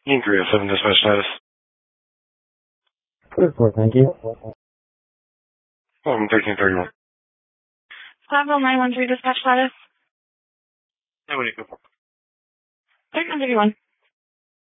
Ian 307 dispatch status. Good report, thank you. 1331. Flatville 913 dispatch status. Hey, what do you go for? 1331.